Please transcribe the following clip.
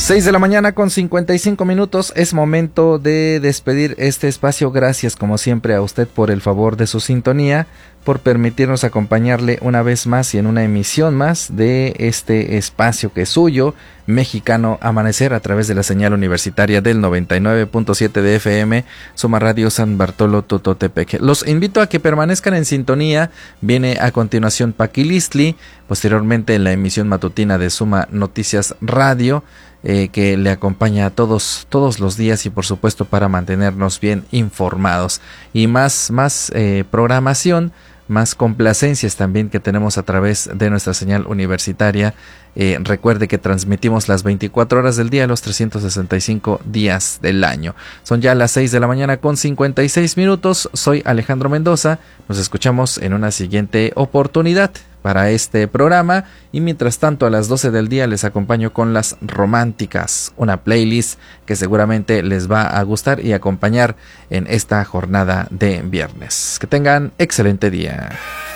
6 de la mañana con 55 minutos, es momento de despedir este espacio. Gracias como siempre a usted por el favor de su sintonía, por permitirnos acompañarle una vez más y en una emisión más de este espacio que es suyo, Mexicano Amanecer, a través de la señal universitaria del 99.7 de FM, Suma Radio San Bartolo Tototepec. Los invito a que permanezcan en sintonía. Viene a continuación Paquilistli, posteriormente en la emisión matutina de Suma Noticias Radio, que le acompaña a todos los días y por supuesto para mantenernos bien informados. Y más programación, más complacencias también que tenemos a través de nuestra señal universitaria. Recuerde que transmitimos las 24 horas del día, los 365 días del año. Son ya las 6 de la mañana con 56 minutos. Soy Alejandro Mendoza. Nos escuchamos en una siguiente oportunidad para este programa, y mientras tanto a las 12 del día les acompaño con Las Románticas, una playlist que seguramente les va a gustar y acompañar en esta jornada de viernes. Que tengan excelente día.